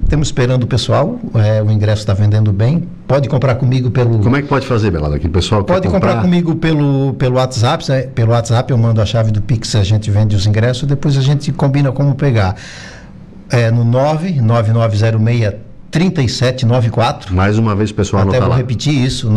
estamos esperando o pessoal, o ingresso está vendendo bem. Pode comprar comigo pelo... Como é que pode fazer, Belada? Que o pessoal pode comprar comigo pelo WhatsApp, né? Pelo WhatsApp eu mando a chave do Pix, a gente vende os ingressos, depois a gente combina como pegar. No 99906-3794. Mais uma vez, pessoal, até vou repetir isso,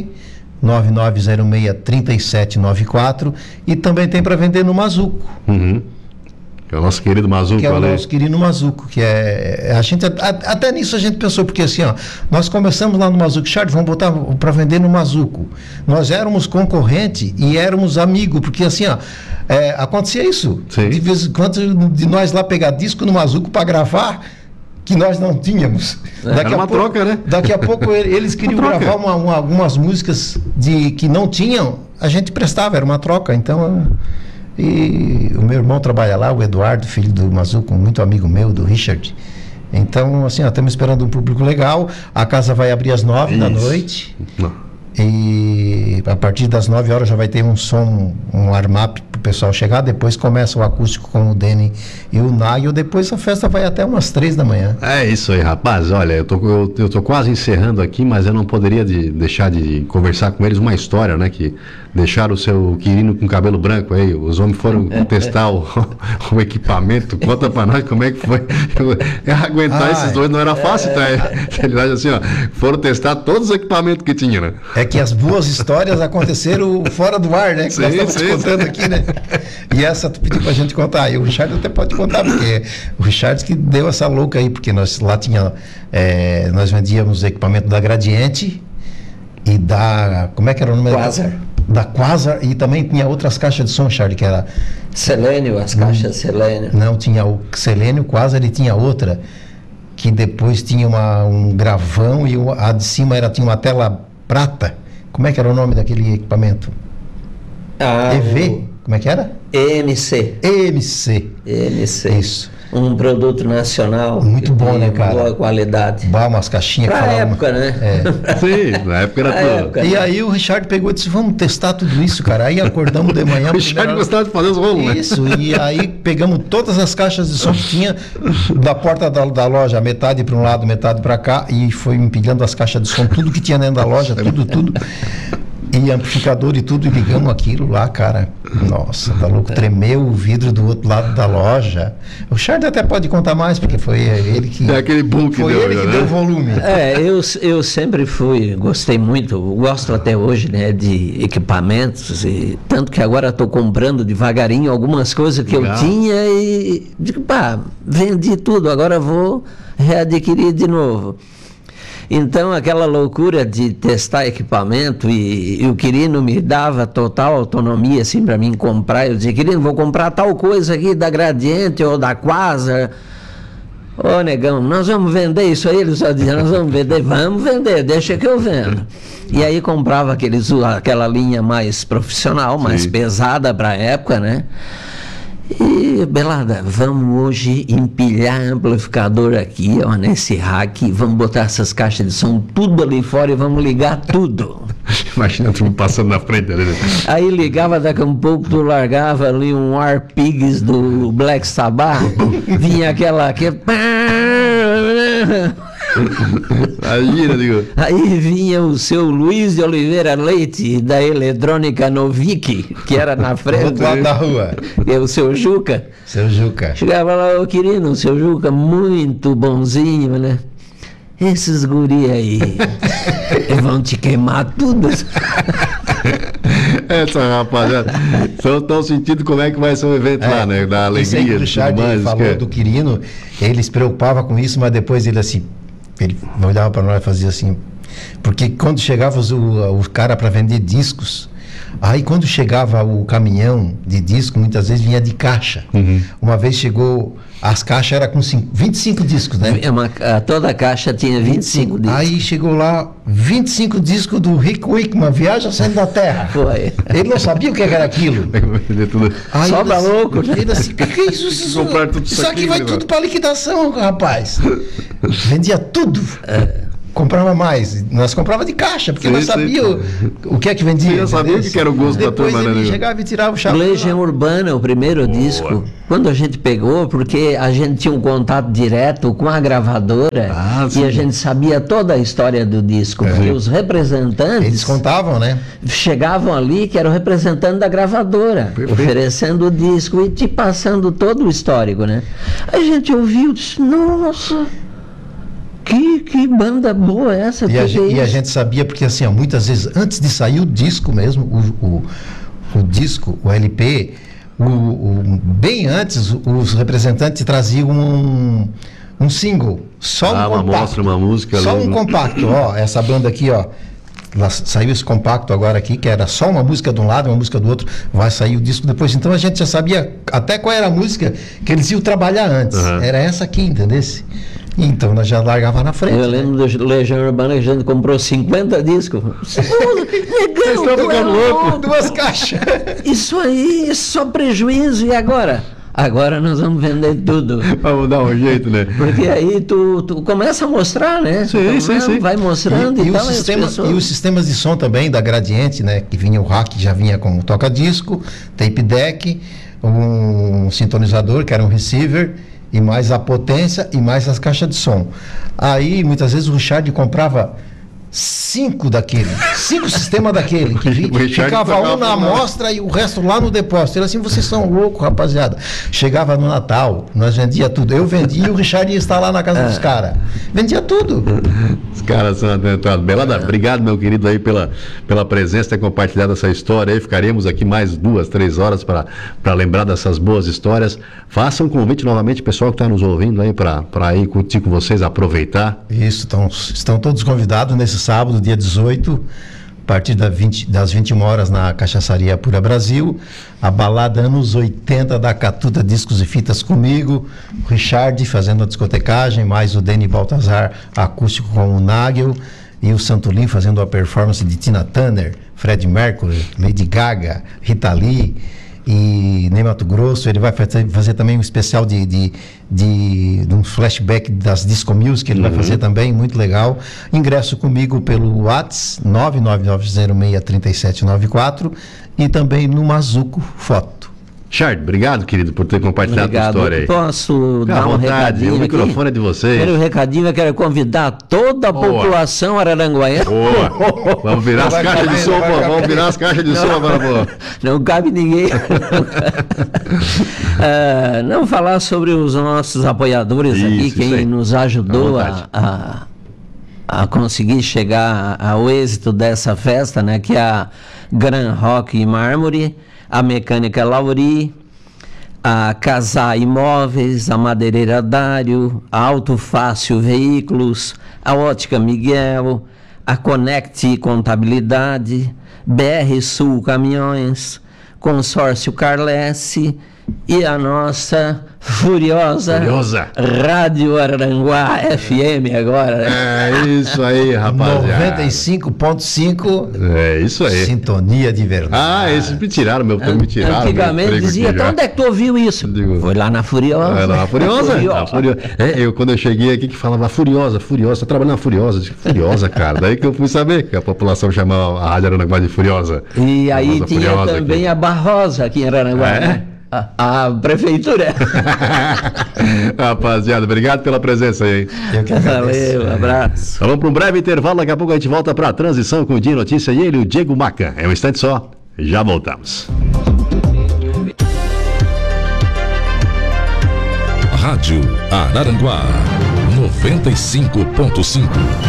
99906-3794. E também tem para vender no Mazuco. Uhum. Que é o nosso querido Mazuco. Que é o nosso querido Mazuco, que a gente, até nisso a gente pensou, porque assim, nós começamos lá no Mazuco, Chard, vamos botar para vender no Mazuco. Nós éramos concorrente e éramos amigo, porque assim, acontecia isso. Sim. De vez em quando, de nós lá pegar disco no Mazuco para gravar, que nós não tínhamos. Era uma troca, né? Daqui a pouco eles queriam gravar algumas músicas que não tinham, a gente prestava, era uma troca, então... E o meu irmão trabalha lá, o Eduardo, filho do Mazuco, muito amigo meu, do Richard. Então, assim, estamos esperando um público legal. A casa vai abrir às 9 da noite. E a partir das 9 horas já vai ter um som, um warm-up para o pessoal chegar. Depois começa o acústico com o Deni e o Naio. Depois a festa vai até umas 3 da manhã. É isso aí, rapaz. Olha, eu tô quase encerrando aqui, mas eu não poderia deixar de conversar com eles uma história, né? Que deixaram o seu Quirino com cabelo branco aí. Os homens foram testar o equipamento. Conta pra nós como é que foi. Aguentar esses dois não era fácil, tá? Realidade assim, foram testar todos os equipamentos que tinham, né? É que as boas histórias aconteceram fora do ar, né? Que nós estamos contando aqui, né? E essa tu pediu pra gente contar. E o Richard até pode contar, porque o Richard que deu essa louca aí, porque nós lá nós vendíamos equipamento da Gradiente e da... Como é que era o nome? Quasar. Da Quasar, e também tinha outras caixas de som, Charlie, que era... Selênio, as caixas Selênio. Não, tinha o Selênio, Quasar, e tinha outra, que depois tinha um gravão e a de cima tinha uma tela prata. Como é que era o nome daquele equipamento? EV? Como é que era? EMC. Isso. Um produto nacional. Muito bom, né, cara? Boa qualidade. Umas caixinhas que falavam. Na época, né? Sim, na época era tudo. E aí o Richard pegou e disse, vamos testar tudo isso, cara. Aí acordamos de manhã. O Richard gostava de fazer os rolos, né? Isso, e aí pegamos todas as caixas de som que tinha da porta da loja, metade para um lado, metade para cá, e foi empilhando as caixas de som, tudo que tinha dentro da loja, tudo. E amplificador e tudo, e ligamos aquilo lá, cara. Nossa, tá louco. Tremeu o vidro do outro lado da loja. O Richard até pode contar mais, porque foi ele que... É aquele boom que foi deu, ele que deu volume. Eu sempre gostei muito, gosto até hoje, né, de equipamentos, e tanto que agora estou comprando devagarinho algumas coisas que eu tinha e digo, vendi tudo, agora vou readquirir de novo. Então, aquela loucura de testar equipamento e o Quirino me dava total autonomia, assim, para mim comprar. Eu dizia, Quirino, vou comprar tal coisa aqui da Gradiente ou da Quasar. Ô, negão, nós vamos vender isso aí? Ele só dizia, nós vamos vender, deixa que eu vendo. E aí comprava aquela linha mais profissional, mais pesada para a época, né? E, Belada, vamos hoje empilhar amplificador aqui, nesse rack, vamos botar essas caixas de som tudo ali fora e vamos ligar tudo. Imagina tu passando na frente ali. Aí ligava, daqui a um pouco tu largava ali um War Pigs do Black Sabbath, vinha aquela... Aí vinha o seu Luiz de Oliveira Leite, da Eletrônica Novik, que era na frente. Do lado da rua. E o seu Juca. Chegava lá, ô Quirino, o seu Juca, muito bonzinho, né? Esses guri aí vão te queimar tudo. Essa rapaziada, só estão sentindo como é que vai ser o evento lá, né? Da alegria. O Richard falou do Quirino, ele se preocupava com isso, mas depois ele olhava para nós e fazia assim, porque quando chegava o cara para vender discos, aí quando chegava o caminhão de disco, muitas vezes vinha de caixa. Uma vez chegou, as caixas eram com 25 discos, né? Toda caixa tinha 25 discos. Aí chegou lá, 25 discos do Rick Wakeman, Viagem Saindo da Terra. Foi. Ele não sabia o que era aquilo. Aí sobra louco, né? Ele assim, que é isso? Isso aqui vai tudo para liquidação, rapaz. Vendia tudo. comprava mais. Nós comprava de caixa, porque nós sabíamos o que é que vendia. Você já sabia o que era o gosto da turma, né? Depois ele né? chegava e tirava o chapéu. Legião Urbana, o primeiro disco, quando a gente pegou, porque a gente tinha um contato direto com a gravadora e a gente sabia toda a história do disco, porque os representantes... Eles contavam, né? Chegavam ali, que era o representante da gravadora, oferecendo o disco e te passando todo o histórico, né? A gente ouviu e disse, nossa... Que banda boa essa. E a gente sabia, porque assim, ó, muitas vezes, antes de sair o disco mesmo, o disco, o LP, bem antes, os representantes traziam um single, só um compacto. Uma mostra, uma música. Só um compacto, ó, essa banda aqui, ó. Saiu esse compacto agora aqui, que era só uma música de um lado, uma música do outro, vai sair o disco depois. Então a gente já sabia até qual era a música que eles iam trabalhar antes. Era essa aqui, entendeu? Então nós já largava na frente. Eu lembro do Legião Urbana que a gente comprou 50 discos. Vocês estão ficando loucos? 2 caixas. Isso aí, só prejuízo. E agora? Agora nós vamos vender tudo. Vamos dar um jeito, né? Porque aí tu começa a mostrar, né? Sim. Vai mostrando e tal. E os sistemas de som também da Gradiente, né? Que vinha o rack, já vinha com toca-disco, tape deck, um sintonizador, que era um receiver, e mais a potência e mais as caixas de som. Aí, muitas vezes, o Richard comprava 5 sistemas daquele, que ficava um na amostra e o resto lá no depósito. Ele assim, vocês são loucos, rapaziada. Chegava no Natal, nós vendia tudo. Eu vendia e o Richard ia estar lá na casa dos caras. Vendia tudo. Os caras são atentados. Belada, obrigado, meu querido, aí pela presença, ter compartilhado essa história aí. Ficaremos aqui mais 2, 3 horas para lembrar dessas boas histórias. Façam um convite novamente, pessoal que está nos ouvindo aí, para ir curtir com vocês, aproveitar. Isso, estão todos convidados nesse sábado, dia 18, a partir das 21 horas na Cachaçaria Pura Brasil, a balada anos 80 da Catuta Discos e Fitas comigo, o Richard fazendo a discotecagem, mais o Danny Baltazar acústico com o Nagel e o Santolin fazendo a performance de Tina Turner, Freddie Mercury, Lady Gaga, Rita Lee e Ney Mato Grosso. Ele vai fazer também um especial de um flashback das Disco Music, ele vai fazer também, muito legal. Ingresso comigo pelo WhatsApp 999063794 e também no Mazuco Foto. Richard, obrigado, querido, por ter compartilhado a história aí. Posso dar um recadinho? O microfone é de vocês. Quero um recadinho, eu quero convidar toda a população araranguaiana. Vamos virar as caixas de som, vamos virar as caixas de som agora, pô. Não cabe ninguém. Não falar sobre os nossos apoiadores aqui, quem nos ajudou a conseguir chegar ao êxito dessa festa, né? Que é a Gran Rock e Mármore, a Mecânica Lauri, a Casar Imóveis, a Madeireira Dário, a Auto Fácil Veículos, a Ótica Miguel, a Conect Contabilidade, BR Sul Caminhões, Consórcio Carlesse e a nossa furiosa Rádio Araranguá FM agora. É isso aí, rapaziada. 95.5. É isso aí. Sintonia de verdade. Esses me tiraram, me tiraram. Antigamente dizia, então onde é que tu ouviu isso? Foi lá na Furiosa. Na Furiosa? Quando eu cheguei aqui que falava Furiosa, tá trabalhando na Furiosa. Eu disse, Furiosa, cara. Daí que eu fui saber que a população chamava a Rádio Araranguá de Furiosa. E aí tinha também a Barrosa aqui em Araranguá, né? A prefeitura. Rapaziada, obrigado pela presença aí. Valeu, um abraço. Vamos para um breve intervalo, daqui a pouco a gente volta para a transição com o Dia Notícia e ele, o Diego Macan. É um instante só, já voltamos. Rádio Araranguá 95.5.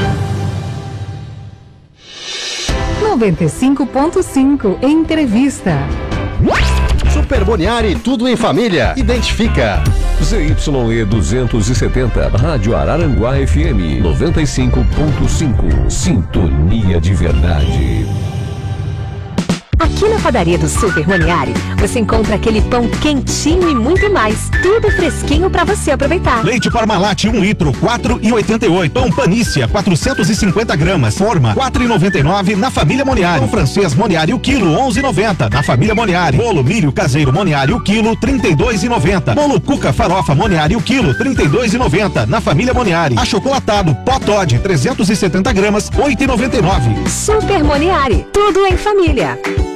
95.5 Entrevista. Super Boniari, tudo em família. Identifica. ZYE 270, Rádio Araranguá FM 95.5. Sintonia de verdade. Aqui na padaria do Super Moniari, você encontra aquele pão quentinho e muito mais. Tudo fresquinho para você aproveitar. Leite Parmalat 1 litro, 4,88. Pão Panícia, 450 gramas. Forma, 4,99 na Família Moniari. Pão francês Moniari, o quilo, 11,90 na Família Moniari. Bolo milho caseiro Moniari, o quilo, 32,90. Bolo Cuca Farofa Moniari, o quilo, 32,90 na Família Moniari. Achocolatado Pó Toddy, 370 gramas, 8,99. Super Moniari, tudo em família.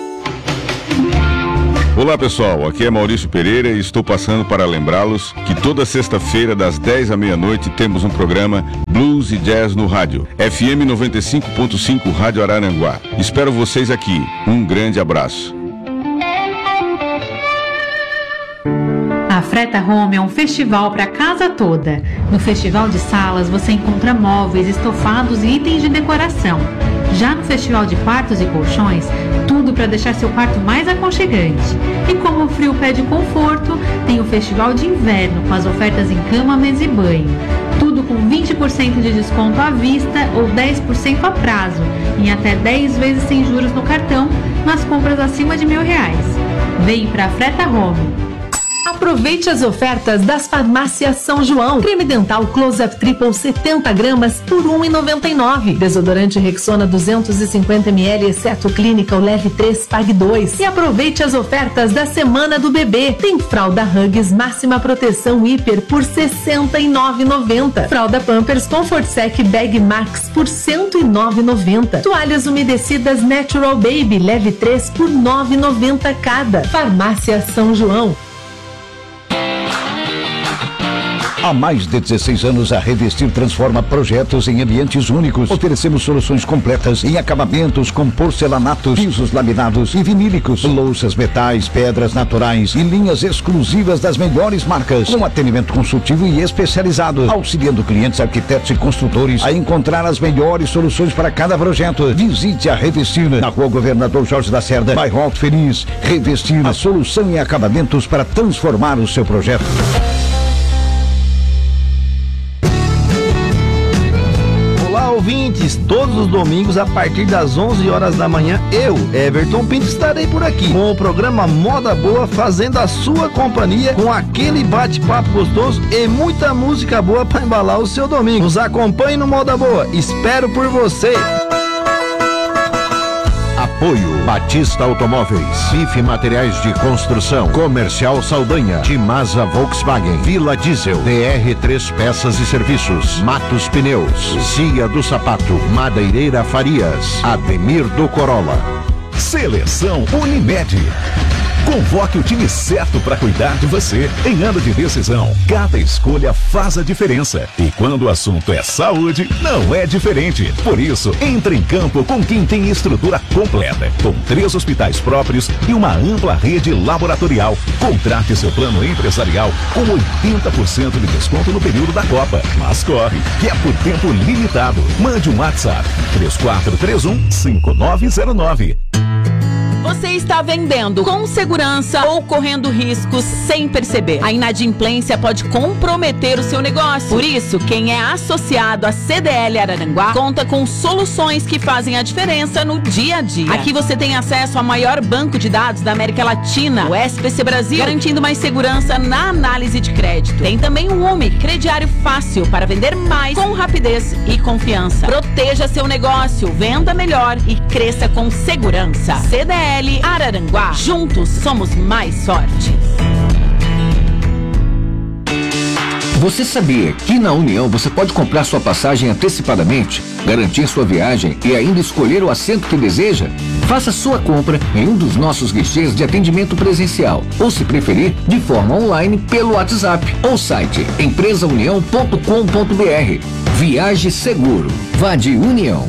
Olá pessoal, aqui é Maurício Pereira e estou passando para lembrá-los que toda sexta-feira das 10 à meia-noite temos um programa Blues e Jazz no rádio, FM 95.5 Rádio Araranguá. Espero vocês aqui. Um grande abraço. A Freta Home é um festival para a casa toda. No Festival de Salas você encontra móveis, estofados e itens de decoração. Já no Festival de Quartos e Colchões, tudo para deixar seu quarto mais aconchegante. E como o frio pede conforto, tem o Festival de Inverno com as ofertas em cama, mesa e banho. Tudo com 20% de desconto à vista ou 10% a prazo, em até 10 vezes sem juros no cartão, nas compras acima de R$1.000. Vem para a Freta Home. Aproveite as ofertas das farmácias São João. Creme dental Close-Up Triple 70 gramas por R$1,99. Desodorante Rexona 250 ml, exceto Clínica, o Leve 3, pague 2. E aproveite as ofertas da Semana do Bebê. Tem fralda Huggies Máxima Proteção Hiper por R$ 69,90. Fralda Pampers Comfort Sec Bag Max por R$ 109,90. Toalhas umedecidas Natural Baby Leve 3 por R$ 9,90 cada. Farmácia São João. Há mais de 16 anos, a Revestir transforma projetos em ambientes únicos. Oferecemos soluções completas em acabamentos com porcelanatos, pisos laminados e vinílicos, louças, metais, pedras naturais e linhas exclusivas das melhores marcas, com atendimento consultivo e especializado, auxiliando clientes, arquitetos e construtores a encontrar as melhores soluções para cada projeto. Visite a Revestir na Rua Governador Jorge Lacerda, bairro Alto Feliz. Revestir, a solução em acabamentos para transformar o seu projeto. Ouvintes, todos os domingos a partir das 11 horas da manhã, eu, Everton Pinto, estarei por aqui com o programa Moda Boa, fazendo a sua companhia com aquele bate-papo gostoso e muita música boa para embalar o seu domingo. Nos acompanhe no Moda Boa, espero por você. Apoio Batista Automóveis, IF Materiais de Construção, Comercial Saldanha, Timasa Volkswagen, Vila Diesel, DR3 Peças e Serviços, Matos Pneus, Cia do Sapato, Madeireira Farias, Ademir do Corolla. Seleção Unimed. Convoque o time certo para cuidar de você em ano de decisão. Cada escolha faz a diferença. E quando o assunto é saúde, não é diferente. Por isso, entre em campo com quem tem estrutura completa, com 3 hospitais próprios e uma ampla rede laboratorial. Contrate seu plano empresarial com 80% de desconto no período da Copa. Mas corre, que é por tempo limitado. Mande um WhatsApp 3431-5909. Você está vendendo com segurança ou correndo riscos sem perceber. A inadimplência pode comprometer o seu negócio. Por isso, quem é associado à CDL Araranguá conta com soluções que fazem a diferença no dia a dia. Aqui você tem acesso ao maior banco de dados da América Latina, o SPC Brasil, garantindo mais segurança na análise de crédito. Tem também o UMI, crediário fácil para vender mais com rapidez e confiança. Proteja seu negócio, venda melhor e cresça com segurança. CDL Araranguá. Juntos somos mais fortes. Você sabia que na União você pode comprar sua passagem antecipadamente, garantir sua viagem e ainda escolher o assento que deseja? Faça sua compra em um dos nossos guichês de atendimento presencial ou, se preferir, de forma online pelo WhatsApp ou site empresaunião.com.br. Viaje seguro. Vá de União.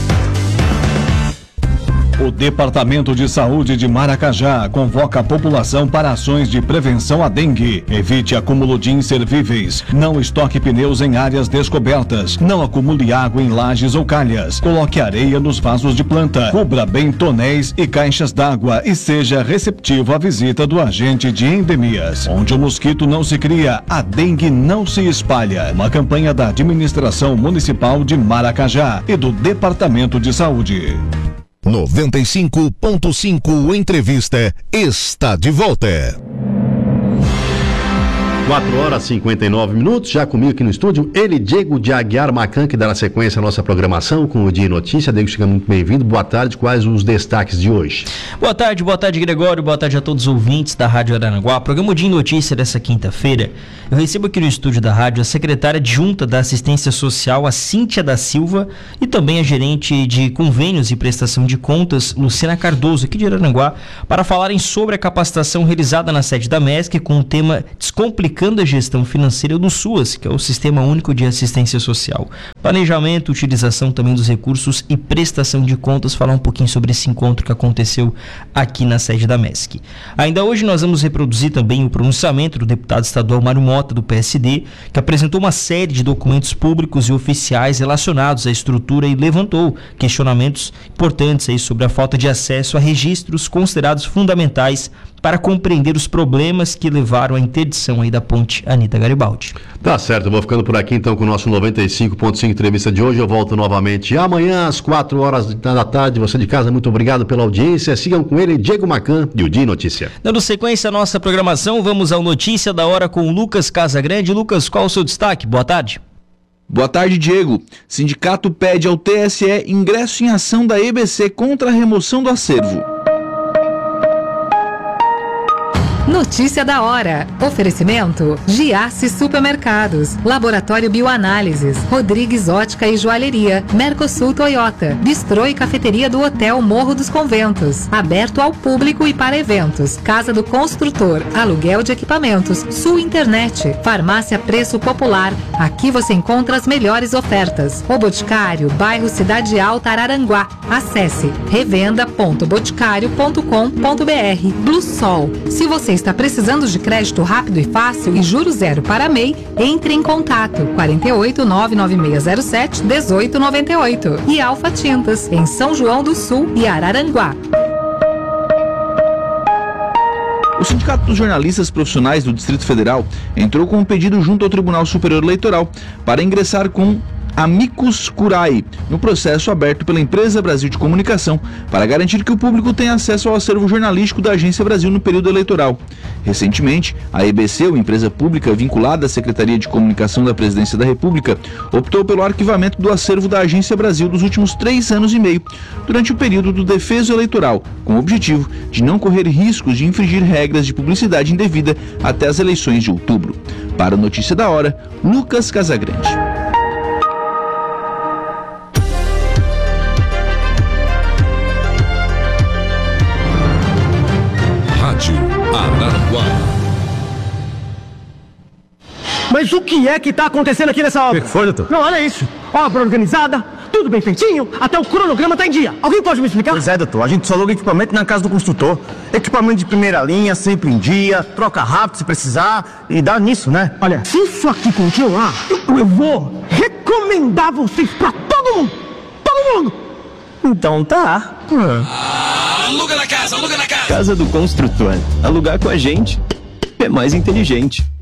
O Departamento de Saúde de Maracajá convoca a população para ações de prevenção à dengue. Evite acúmulo de inservíveis. Não estoque pneus em áreas descobertas. Não acumule água em lajes ou calhas. Coloque areia nos vasos de planta. Cubra bem tonéis e caixas d'água e seja receptivo à visita do agente de endemias. Onde o mosquito não se cria, a dengue não se espalha. Uma campanha da Administração Municipal de Maracajá e do Departamento de Saúde. 95.5 Entrevista está de volta. 4h59, já comigo aqui no estúdio, ele, Diego de Aguiar Macan, que dará sequência à nossa programação com o Dia Notícia. Diego, seja muito bem-vindo. Boa tarde, quais os destaques de hoje? Boa tarde, Gregório, boa tarde a todos os ouvintes da Rádio Araranguá. Programa Dia Notícia dessa quinta-feira, eu recebo aqui no estúdio da rádio a secretária adjunta da Assistência Social, a Cíntia da Silva, e também a gerente de convênios e prestação de contas, Luciana Cardoso, aqui de Araranguá, para falarem sobre a capacitação realizada na sede da MESC com o tema Descomplicando a Gestão Financeira do SUAS, que é o Sistema Único de Assistência Social. Planejamento, utilização também dos recursos e prestação de contas, falar um pouquinho sobre esse encontro que aconteceu aqui na sede da MESC. Ainda hoje nós vamos reproduzir também o pronunciamento do deputado estadual Mário Mota, do PSD, que apresentou uma série de documentos públicos e oficiais relacionados à estrutura e levantou questionamentos importantes aí sobre a falta de acesso a registros considerados fundamentais para compreender os problemas que levaram à interdição aí da ponte Anita Garibaldi. Tá certo, eu vou ficando por aqui então com o nosso 95.5 entrevista de hoje. Eu volto novamente amanhã às 4h da tarde. Você de casa, muito obrigado pela audiência. Sigam com ele, Diego Macan, e o Dia Notícia. Dando sequência à nossa programação, vamos ao Notícia da Hora com o Lucas Casagrande. Lucas, qual o seu destaque? Boa tarde. Boa tarde, Diego. Sindicato pede ao TSE ingresso em ação da EBC contra a remoção do acervo. Notícia da hora. Oferecimento: Giasse Supermercados, Laboratório Bioanálises, Rodrigues Ótica e Joalheria, Mercosul Toyota, Bistrô e Cafeteria do Hotel Morro dos Conventos, aberto ao público e para eventos, Casa do Construtor, aluguel de equipamentos, Sul Internet, Farmácia Preço Popular. Aqui você encontra as melhores ofertas. O Boticário, bairro Cidade Alta, Araranguá. Acesse revenda.boticário.com.br. Blue Sol. Se você está precisando de crédito rápido e fácil e juros zero para MEI, entre em contato 48 99607 1898. E Alfa Tintas, em São João do Sul e Araranguá. O Sindicato dos Jornalistas Profissionais do Distrito Federal entrou com um pedido junto ao Tribunal Superior Eleitoral para ingressar com amicus curiae no processo aberto pela Empresa Brasil de Comunicação para garantir que o público tenha acesso ao acervo jornalístico da Agência Brasil no período eleitoral. Recentemente, a EBC, uma empresa pública vinculada à Secretaria de Comunicação da Presidência da República, optou pelo arquivamento do acervo da Agência Brasil dos últimos 3 anos e meio, durante o período do defeso eleitoral, com o objetivo de não correr riscos de infringir regras de publicidade indevida até as eleições de outubro. Para a Notícia da Hora, Lucas Casagrande. Rádio Araranguá. Mas o que é que está acontecendo aqui nessa obra? O que foi, doutor? Não, olha isso. Obra organizada, tudo bem feitinho, até o cronograma está em dia. Alguém pode me explicar? Pois é, doutor. A gente só aluga equipamento na casa do construtor. Equipamento de primeira linha, sempre em dia, troca rápido se precisar e dá nisso, né? Olha, se isso aqui continuar, eu vou recomendar vocês para todo mundo. Todo mundo. Então tá. Aluga na casa, aluga na casa. Casa do Construtor. Alugar com a gente é mais inteligente.